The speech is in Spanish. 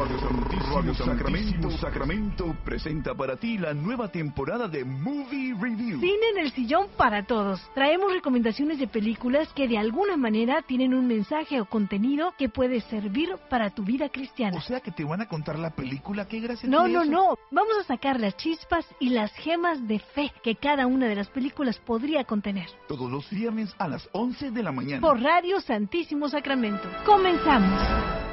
Radio Santísimo Sacramento presenta para ti la nueva temporada de Movie Review. Cine en el sillón para todos. Traemos recomendaciones de películas que de alguna manera tienen un mensaje o contenido que puede servir para tu vida cristiana. O sea que te van a contar la película, ¿qué gracia No, tiene eso? no. Vamos a sacar las chispas y las gemas de fe que cada una de las películas podría contener. Todos los viernes a las 11 de la mañana. Por Radio Santísimo Sacramento. Comenzamos.